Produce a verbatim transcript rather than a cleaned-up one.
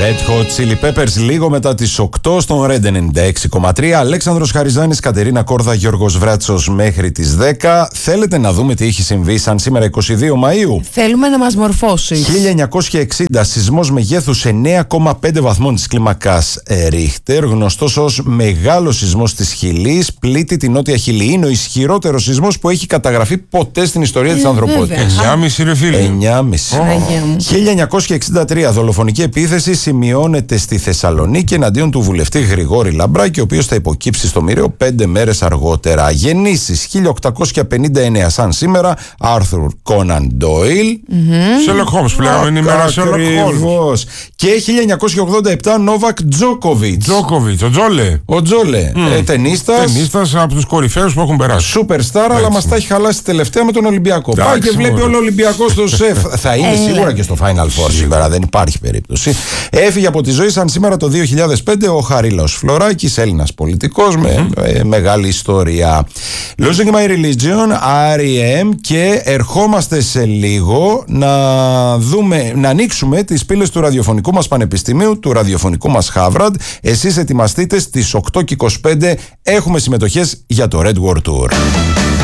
Red Hot Chili Peppers λίγο μετά τις οκτώ στον Red ενενήντα έξι κόμμα τρία. Αλέξανδρος Χαριζάνης, Κατερίνα Κόρδα, Γιώργος Βράτσος μέχρι τις δέκα. Θέλετε να δούμε τι έχει συμβεί σαν σήμερα εικοστή δεύτερη Μαΐου? Θέλουμε να μας μορφώσει. χίλια εννιακόσια εξήντα, σεισμός μεγέθους εννέα κόμμα πέντε βαθμών της κλίμακας Ρίχτερ, γνωστός ως μεγάλος σεισμός της Χιλής, πλήττει την Νότια Χιλή. Είναι ο ισχυρότερος σεισμός που έχει καταγραφεί ποτέ στην ιστορία ε, της ανθρωπότητας. εννιά κόμμα πέντε ρε φίλε. εννιά κόμμα πέντε. Oh. χίλια εννιακόσια εξήντα τρία, δολοφονική επίθεση σημειώνεται στη Θεσσαλονίκη εναντίον του βουλευτή Γρηγόρη Λαμπράκη, ο οποίος θα υποκύψει στο μοιραίο πέντε μέρες αργότερα. Γεννήσεις χίλια οκτακόσια πενήντα εννέα, σαν σήμερα, Άρθουρ Κόναν Ντόιλ. Σέρλοκ Χόλμς, που λέγαμε είναι η μέρα Σέρλοκ Χόλμς. Και χίλια εννιακόσια ογδόντα επτά, Νόβακ Τζόκοβιτς. Τζόκοβιτς, ο Τζόλε. Ο Τζόλε. Mm. Ε, ταινίστας. Ταινίστας από τους κορυφαίους που έχουν περάσει. Σούπερστάρ, αλλά μας τα έχει χαλάσει τελευταία με τον Ολυμπιακό. Πάει και βλέπει όλο ο Ολυμπιακός στο σεφ. Θα είναι σίγουρα και στο Final Four σήμερα, δεν υπάρχει περίπτωση. Έφυγε από τη ζωή σαν σήμερα το δύο χιλιάδες πέντε ο Χαρίλαος Φλωράκης, Έλληνας πολιτικός με mm-hmm. ε, μεγάλη ιστορία. Losing My Religion, αρ ι εμ, και ερχόμαστε σε λίγο να δούμε, να ανοίξουμε τις πύλες του ραδιοφωνικού μας πανεπιστημίου, του ραδιοφωνικού μας Χάβραντ. Εσείς ετοιμαστείτε, στις οκτώ και είκοσι πέντε έχουμε συμμετοχές για το Red World Tour.